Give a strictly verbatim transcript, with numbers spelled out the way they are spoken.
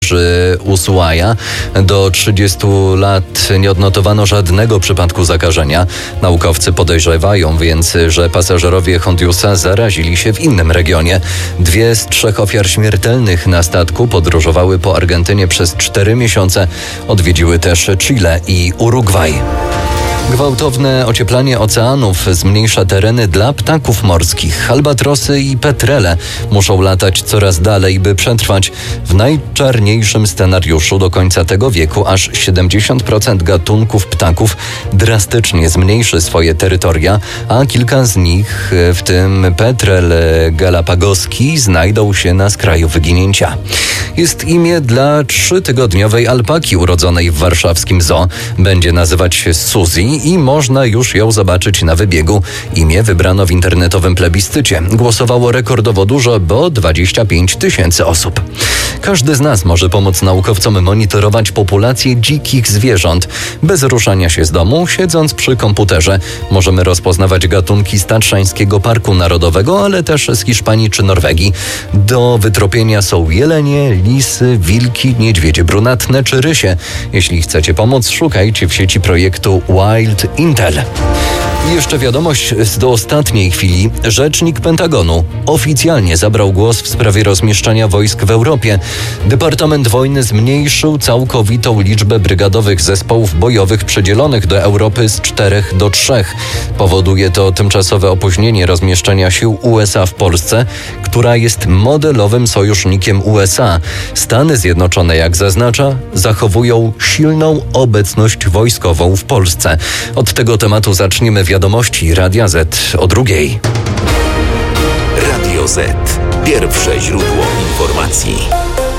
przy Ushuaia. Do trzydziestu lat nie odnotowano żadnego przypadku zakażenia. Naukowcy podejrzewają więc, że pasażerowie Hondiusa zarazili się w innym regionie. Dwie z trzech ofiar śmiertelnych na statku podróżowały po Argentynie przez cztery miesiące. Odwiedziły też Chile i Urugwaj. Gwałtowne ocieplanie oceanów zmniejsza tereny dla ptaków morskich. Albatrosy i petrele muszą latać coraz dalej, by przetrwać. W najczarniejszym scenariuszu do końca tego wieku aż siedemdziesiąt procent gatunków ptaków drastycznie zmniejszy swoje terytoria, a kilka z nich, w tym petrel galapagoski, znajdą się na skraju wyginięcia. Jest imię dla trzytygodniowej alpaki urodzonej w warszawskim zoo. Będzie nazywać się Suzy i można już ją zobaczyć na wybiegu. Imię wybrano w internetowym plebiscycie. Głosowało rekordowo dużo, bo dwadzieścia pięć tysięcy osób. Każdy z nas może pomóc naukowcom monitorować populację dzikich zwierząt. Bez ruszania się z domu, siedząc przy komputerze, możemy rozpoznawać gatunki z Tatrzańskiego Parku Narodowego, ale też z Hiszpanii czy Norwegii. Do wytropienia są jelenie, lisy, wilki, niedźwiedzie brunatne czy rysie. Jeśli chcecie pomóc, szukajcie w sieci projektu Wild Intel. I jeszcze wiadomość z ostatniej chwili. Rzecznik Pentagonu oficjalnie zabrał głos w sprawie rozmieszczania wojsk w Europie. Departament Wojny zmniejszył całkowitą liczbę brygadowych zespołów bojowych przydzielonych do Europy z czterech do trzech. Powoduje to tymczasowe opóźnienie rozmieszczenia sił U S A w Polsce, która jest modelowym sojusznikiem U S A. Stany Zjednoczone, jak zaznacza, zachowują silną obecność wojskową w Polsce. Od tego tematu zaczniemy wiadomości Radia Z o drugiej. Radio Z. Pierwsze źródło informacji.